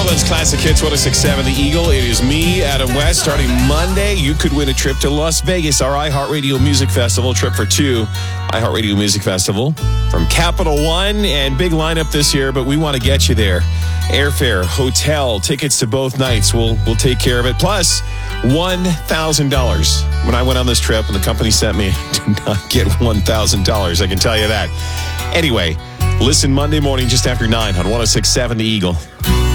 Ireland's Classic Hits 106.7 The Eagle. It is me, Adam West. Starting Monday, you could win a trip to Las Vegas, our iHeartRadio Music Festival. Trip for two. iHeartRadio Music Festival from Capital One. And big lineup this year, but we want to get you there. Airfare, hotel, tickets to both nights. We'll take care of it. Plus, $1,000. When I went on this trip and the company sent me, I did not get $1,000. I can tell you that. Anyway, listen Monday morning just after 9 on 106.7 The Eagle.